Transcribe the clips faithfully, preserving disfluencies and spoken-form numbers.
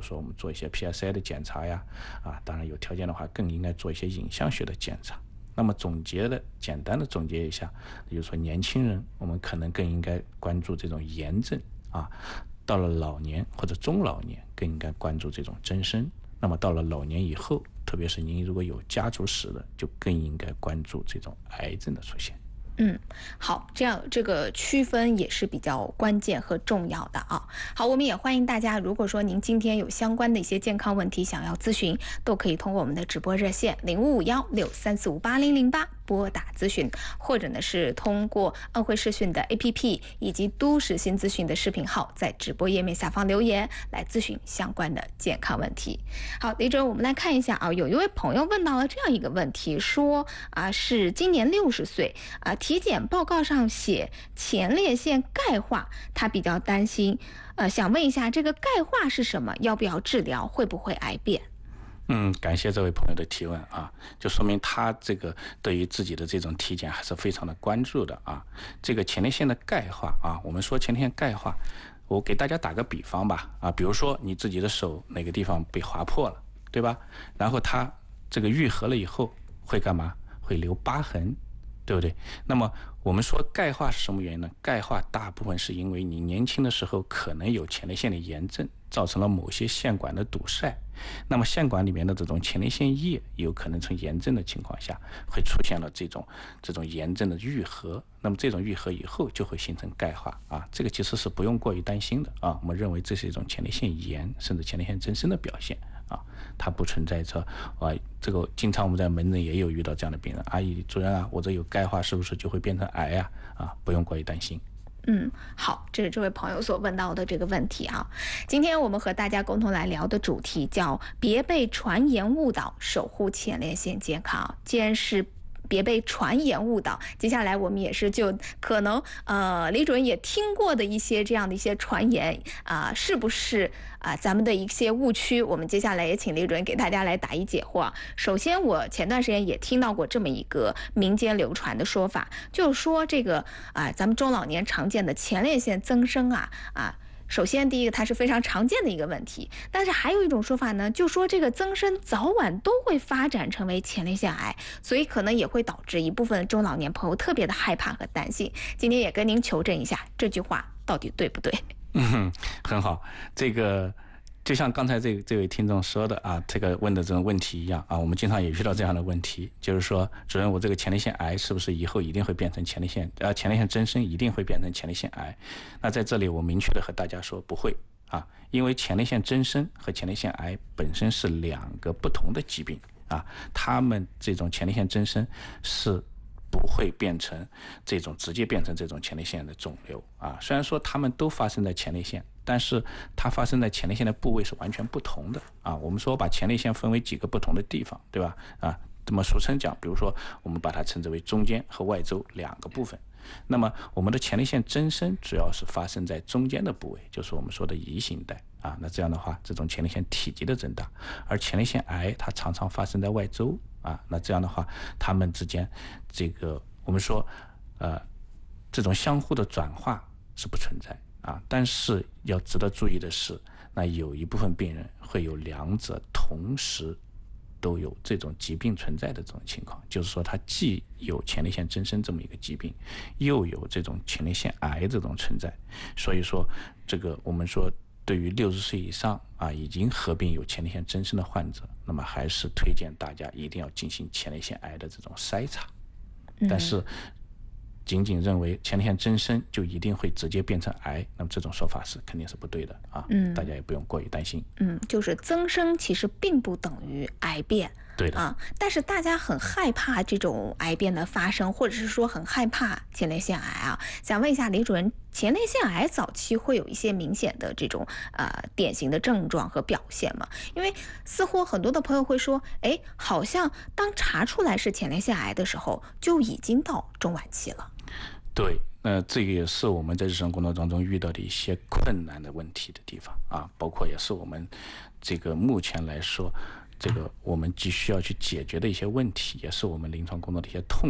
说我们做一些 P S A 的检查呀，啊，当然有条件的话更应该做一些影像学的检查。那么总结的简单的总结一下，也就是说年轻人我们可能更应该关注这种炎症啊，到了老年或者中老年更应该关注这种增生。那么到了老年以后，特别是您如果有家族史的，就更应该关注这种癌症的出现。 嗯，好，这样这个区分也是比较关键和重要的啊。好，我们也欢迎大家，如果说您今天有相关的一些健康问题想要咨询，都可以通过我们的直播热线零五五幺六三四五八零零八拨打咨询，或者呢是通过安徽视讯的 A P P 以及都市新资讯的视频号，在直播页面下方留言来咨询相关的健康问题。好，李主任，我们来看一下啊，有一位朋友问到了这样一个问题，说啊是今年六十岁啊。体检报告上写前列腺钙化，他比较担心，呃，想问一下这个钙化是什么？要不要治疗？会不会癌变？ 嗯，感谢这位朋友的提问啊，就说明他这个对于自己的这种体检还是非常的关注的啊。这个前列腺的钙化啊，我们说前列腺钙化，我给大家打个比方吧啊，比如说你自己的手哪个地方被划破了，对吧？然后它这个愈合了以后会干嘛？会留疤痕。对不对？那么我们说钙化是什么原因呢？钙化大部分是因为你年轻的时候可能有前列腺的炎症，造成了某些腺管的堵塞，那么腺管里面的这种前列腺液有可能从炎症的情况下会出现了这种这种炎症的愈合，那么这种愈合以后就会形成钙化啊，这个其实是不用过于担心的啊，我们认为这是一种前列腺炎甚至前列腺增生的表现啊，它不存在着啊，这个经常我们在门诊也有遇到这样的病人，阿姨主任啊，我这有钙化是不是就会变成癌呀？啊，不用过于担心。 嗯，好，这是这位朋友所问到的这个问题啊。今天我们和大家共同来聊的主题叫“别被传言误导，守护前列腺健康”。既然是别被传言误导，接下来我们也是就可能呃李主任也听过的一些这样的一些传言啊、呃，是不是啊、呃、咱们的一些误区？我们接下来也请李主任给大家来答疑解惑。首先，我前段时间也听到过这么一个民间流传的说法，就是说这个啊、呃、咱们中老年常见的前列腺增生啊啊。首先，第一个它是非常常见的一个问题，但是还有一种说法呢，就说这个增生早晚都会发展成为前列腺癌，所以可能也会导致一部分中老年朋友特别的害怕和担心。今天也跟您求证一下，这句话到底对不对？ 嗯，很好，这个。就像刚才这这位听众说的啊，这个问的这种问题一样啊，我们经常也遇到这样的问题，就是说，主任，我这个前列腺癌是不是以后一定会变成前列腺啊？前列腺增生一定会变成前列腺癌？那在这里我明确的和大家说，不会啊，因为前列腺增生和前列腺癌本身是两个不同的疾病啊，他们这种前列腺增生是不会变成这种直接变成这种前列腺的肿瘤啊，虽然说他们都发生在前列腺。但是它发生在前列腺的部位是完全不同的啊。我们说把前列腺分为几个不同的地方，对吧？啊，这么俗称讲，比如说我们把它称之为中间和外周两个部分。那么我们的前列腺增生主要是发生在中间的部位，就是我们说的移行带啊。那这样的话，这种前列腺体积的增大，而前列腺癌它常常发生在外周啊。那这样的话，它们之间这个我们说呃这种相互的转化是不存在。啊，但是要值得注意的是，那有一部分病人会有两者同时都有这种疾病存在的这种情况，就是说他既有前列腺增生这么一个疾病，又有这种前列腺癌这种存在。所以说，这个我们说对于六十岁以上啊已经合并有前列腺增生的患者，那么还是推荐大家一定要进行前列腺癌的这种筛查。但是仅仅认为前列腺增生就一定会直接变成癌，那么这种说法是肯定是不对的啊，嗯，大家也不用过于担心。 嗯，就是增生其实并不等于癌变。 对的啊，但是大家很害怕这种癌变的发生，或者是说很害怕前列腺癌啊。想问一下李主任，前列腺癌早期会有一些明显的这种呃典型的症状和表现吗？因为似乎很多的朋友会说，哎，好像当查出来是前列腺癌的时候，就已经到中晚期了。 对，那这个也是我们在日常工作当中遇到的一些困难的问题的地方啊，包括也是我们这个目前来说。这个我们急需要去解决的一些问题，也是我们临床工作的一些痛点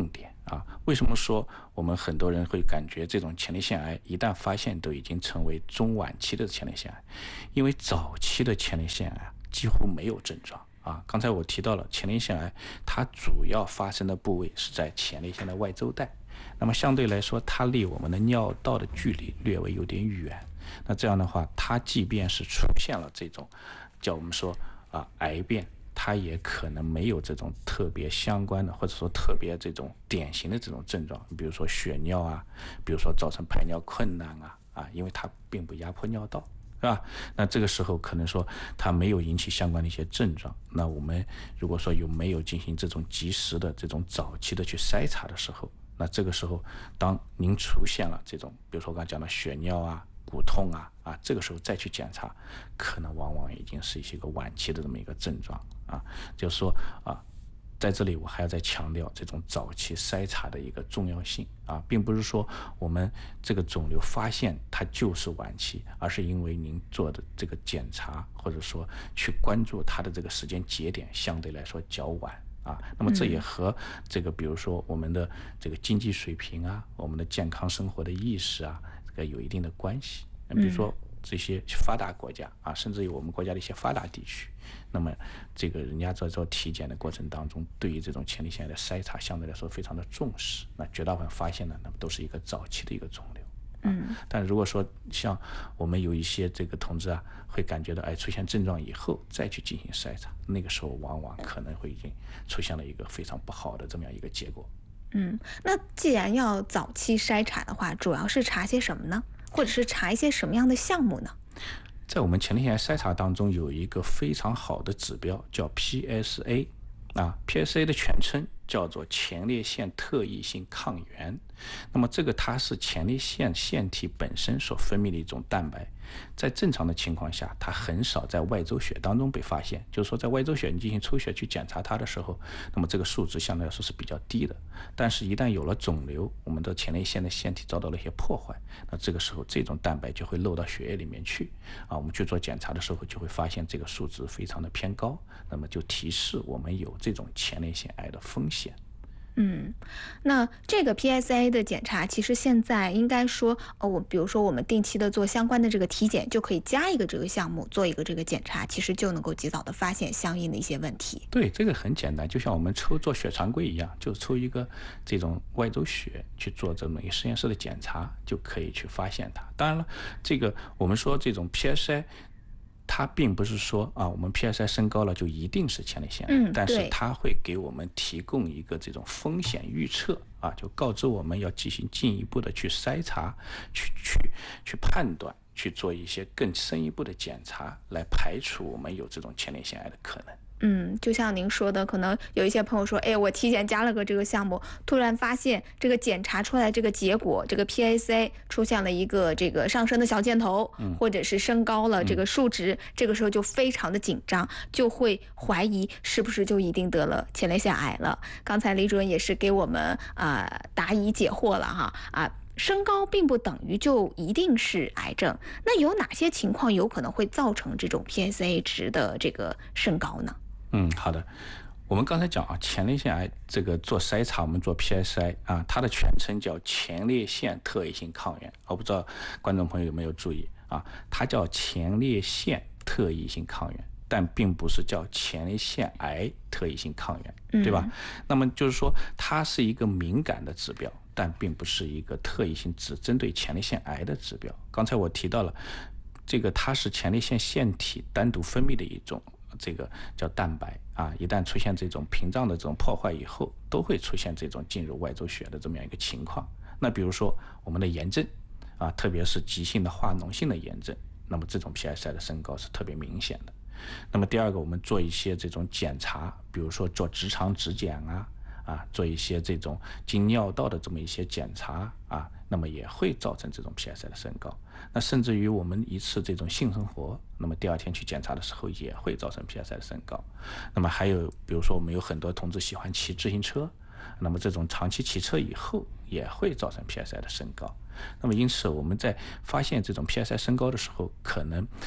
啊。为什么说我们很多人会感觉这种前列腺癌一旦发现都已经成为中晚期的前列腺癌？因为早期的前列腺癌几乎没有症状啊。刚才我提到了前列腺癌，它主要发生的部位是在前列腺的外周带，那么相对来说，它离我们的尿道的距离略微有点远。那这样的话，它即便是出现了这种叫我们说啊癌变，它也可能没有这种特别相关的，或者说特别这种典型的这种症状，比如说血尿啊，比如说造成排尿困难啊啊，因为它并不压迫尿道，是吧？那这个时候可能说它没有引起相关的一些症状。那我们如果说有没有进行这种及时的这种早期的去筛查的时候，那这个时候当您出现了这种，比如说我刚才讲的血尿啊、骨痛啊啊，这个时候再去检查，可能往往已经是一些个晚期的这么一个症状啊。就是说啊，在这里我还要再强调这种早期筛查的一个重要性啊，并不是说我们这个肿瘤发现它就是晚期，而是因为您做的这个检查或者说去关注它的这个时间节点相对来说较晚。啊，那么这也和这个，比如说我们的这个经济水平啊，我们的健康生活的意识啊，这个有一定的关系。比如说这些发达国家啊，甚至于我们国家的一些发达地区，那么这个人家在做体检的过程当中，对于这种前列腺癌的筛查相对来说非常的重视。那绝大部分发现呢，那么都是一个早期的一个肿瘤。嗯，但如果说像我们有一些这个同志啊，会感觉到哎出现症状以后再去进行筛查，那个时候往往可能会已经出现了一个非常不好的这么样一个结果。 嗯，那既然要早期筛查的话，主要是查些什么呢？或者是查一些什么样的项目呢？ 在我们前列腺癌筛查当中有一个非常好的指标叫 P S A 啊 ，P S A 的全称叫做前列腺特异性抗原。那么这个它是前列腺腺体本身所分泌的一种蛋白，在正常的情况下，它很少在外周血当中被发现。就是说，在外周血你进行抽血去检查它的时候，那么这个数值相对来说是比较低的。但是，一旦有了肿瘤，我们的前列腺的腺体遭到了一些破坏，那这个时候这种蛋白就会漏到血液里面去啊。我们去做检查的时候，就会发现这个数值非常的偏高，那么就提示我们有这种前列腺癌的风险。 嗯，那这个 P S A 的检查，其实现在应该说，呃，我比如说我们定期的做相关的这个体检，就可以加一个这个项目，做一个这个检查，其实就能够及早的发现相应的一些问题。 对，这个很简单，就像我们抽做血常规一样，就抽一个这种外周血去做这么一个实验室的检查，就可以去发现它。当然了，这个我们说这种 P S A。它并不是说啊，我们 P S A 升高了就一定是前列腺癌， 嗯， 但是它会给我们提供一个这种风险预测啊，就告知我们要进行进一步的去筛查、去去去判断、去做一些更深一步的检查，来排除我们有这种前列腺癌的可能。 嗯，就像您说的，可能有一些朋友说，哎，我体检加了个这个项目，突然发现这个检查出来这个结果，这个 P S A 出现了一个这个上升的小箭头，嗯、或者是升高了这个数值，嗯、这个时候就非常的紧张，就会怀疑是不是就一定得了前列腺癌了。刚才李主任也是给我们啊、呃、答疑解惑了哈啊。升高并不等于就一定是癌症，那有哪些情况有可能会造成这种 P S A 值的这个升高呢？ 嗯，好的。我们刚才讲啊，前列腺癌这个做筛查，我们做 P S A 啊，它的全称叫前列腺特异性抗原。我不知道观众朋友有没有注意啊？它叫前列腺特异性抗原，但并不是叫前列腺癌特异性抗原，对吧？嗯、那么就是说，它是一个敏感的指标，但并不是一个特异性只针对前列腺癌的指标。刚才我提到了，这个它是前列腺腺体单独分泌的一种。这个叫蛋白啊，一旦出现这种屏障的这种破坏以后，都会出现这种进入外周血的这么样一个情况。那比如说我们的炎症啊，特别是急性的化脓性的炎症，那么这种 P S A 的升高是特别明显的。那么第二个，我们做一些这种检查，比如说做直肠指检啊，啊，做一些这种经尿道的这么一些检查啊，那么也会造成这种 P S A 的升高。那甚至于我们一次这种性生活，那么第二天去检查的时候也会造成 P S A 的升高。那么还有比如说我们有很多同志喜欢骑自行车，那么这种长期骑车以后也会造成 P S A 的升高。那么因此我们在发现这种 P S A 升高的时候，可能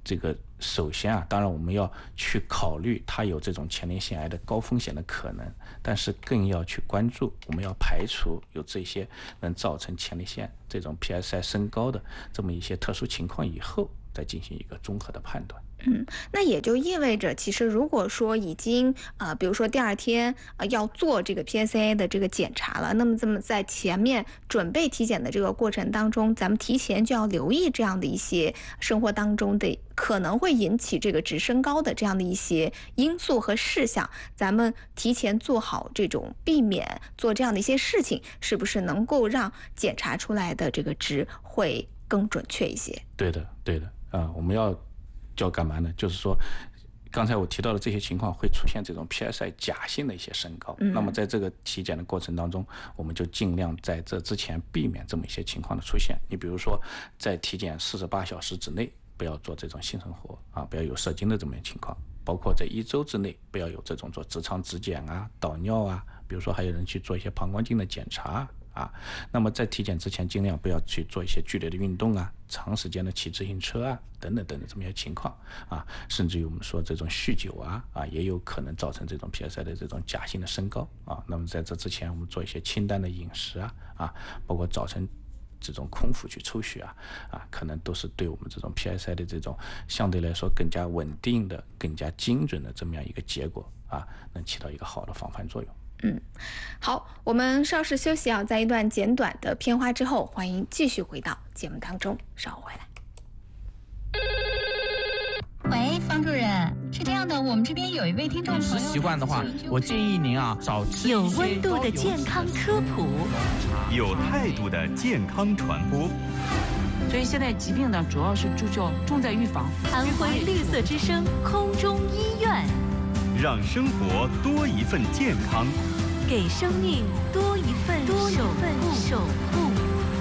这个首先啊，当然我们要去考虑它有这种前列腺癌的高风险的可能，但是更要去关注，我们要排除有这些能造成前列腺这种 P S I 升高的这么一些特殊情况以后，再进行一个综合的判断。 嗯，那也就意味着，其实如果说已经呃，比如说第二天呃要做这个 P S A 的这个检查了，那么这么在前面准备体检的这个过程当中，咱们提前就要留意这样的一些生活当中的可能会引起这个值升高的这样的一些因素和事项，咱们提前做好这种避免做这样的一些事情，是不是能够让检查出来的这个值会更准确一些？ 对的，对的，啊、呃，我们要。叫干嘛呢？就是说，刚才我提到的这些情况会出现这种 P S I 假性的一些升高。嗯、那么在这个体检的过程当中，我们就尽量在这之前避免这么一些情况的出现。你比如说，在体检四十八小时之内不要做这种性生活啊，不要有射精的这么一情况。包括在一周之内不要有这种做直肠指检啊、导尿啊，比如说还有人去做一些膀胱镜的检查。啊，那么在体检之前，尽量不要去做一些剧烈的运动啊，长时间的骑自行车啊，等等等等这么一些情况啊，甚至于我们说这种酗酒啊啊，也有可能造成这种 P S I 的这种假性的升高啊。那么在这之前，我们做一些清淡的饮食啊啊，包括早晨这种空腹去抽血啊啊，可能都是对我们这种 P S I 的这种相对来说更加稳定的、更加精准的这么样一个结果啊，能起到一个好的防范作用。 嗯，好，我们稍事休息啊，在一段简短的片花之后，欢迎继续回到节目当中，稍后回来。 喂，方主任，是这样的，我们这边有一位听众朋友， 饮食习惯的话，我建议您啊少吃有温度的健康科普， 有态度的健康传播。 所以现在疾病呢，主要是注重重在预防。 安徽绿色之声空中医院， 让生活多一份健康， 给生命多一份多一份守护。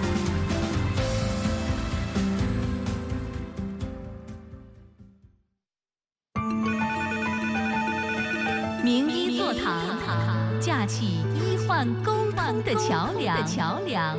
名医座堂，架起医患沟通的桥梁。桥梁。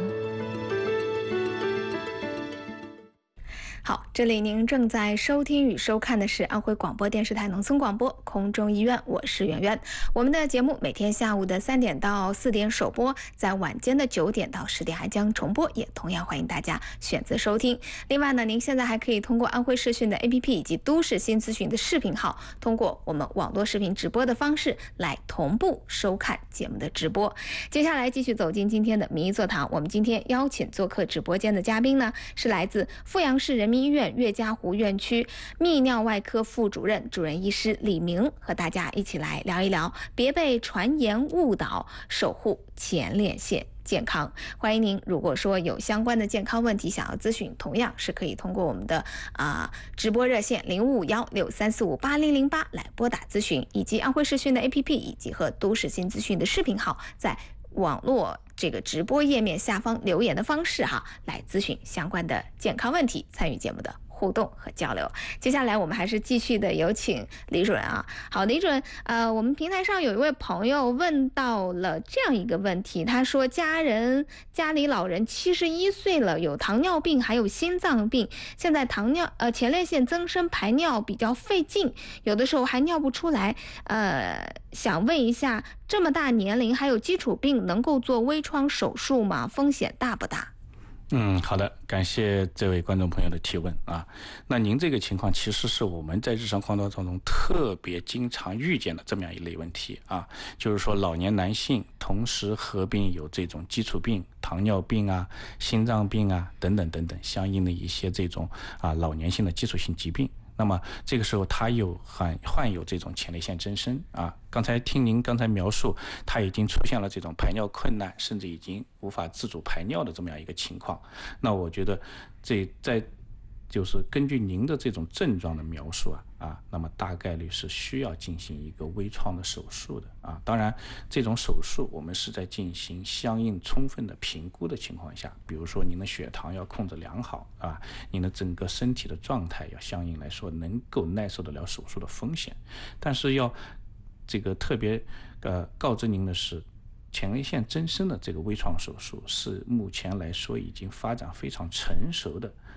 好，这里您正在收听与收看的是安徽广播电视台农村广播空中医院，我是圆圆。我们的节目每天下午的三点到四点首播，在晚间的九点到十点还将重播，也同样欢迎大家选择收听。另外呢，您现在还可以通过安徽视讯的 A P P 以及都市新资讯的视频号，通过我们网络视频直播的方式来同步收看节目的直播。接下来继续走进今天的名医座堂，我们今天邀请做客直播间的嘉宾呢，是来自阜阳市人民医院岳家湖院区泌尿外科副主任、主任医师李明，和大家一起来聊一聊别被传言误导，守护前列腺健康。欢迎您，如果说有相关的健康问题想要咨询，同样是可以通过我们的啊、呃、直播热线零五五幺六三四五八零零八来拨打咨询，以及安徽视讯的 A P P 以及和都市新资讯的视频号，在网络这个直播页面下方留言的方式哈，来咨询相关的健康问题，参与节目的互动和交流。接下来我们还是继续的有请李主任啊。好，李主任，呃，我们平台上有一位朋友问到了这样一个问题，他说家人家里老人七十一岁了，有糖尿病，还有心脏病，现在糖尿呃前列腺增生排尿比较费劲，有的时候还尿不出来，呃，想问一下，这么大年龄还有基础病，能够做微创手术吗？风险大不大？ 嗯，好的，感谢这位观众朋友的提问啊。那您这个情况其实是我们在日常生活当中特别经常遇见的这么样一类问题啊，就是说老年男性同时合并有这种基础病、糖尿病啊、心脏病啊等等等等相应的一些这种啊老年性的基础性疾病。那么这个时候他有患患有这种前列腺增生啊，刚才听您刚才描述，他已经出现了这种排尿困难，甚至已经无法自主排尿的这么样一个情况。那我觉得这在就是根据您的这种症状的描述啊啊，那么大概率是需要进行一个微创的手术的啊。当然，这种手术我们是在进行相应充分的评估的情况下，比如说您的血糖要控制良好啊，您的整个身体的状态要相应来说能够耐受得了手术的风险。但是要这个特别呃告知您的是，前列腺增生的这个微创手术是目前来说已经发展非常成熟的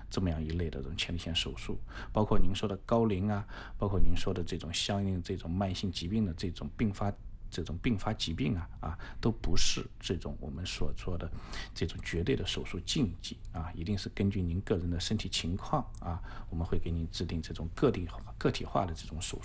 这么样一类的这种前列腺手术，包括您说的高龄啊，包括您说的这种相应这种慢性疾病的这种并发这种并发疾病啊啊，都不是这种我们所说的这种绝对的手术禁忌啊，一定是根据您个人的身体情况啊，我们会给您制定这种个体化个体化的这种手术。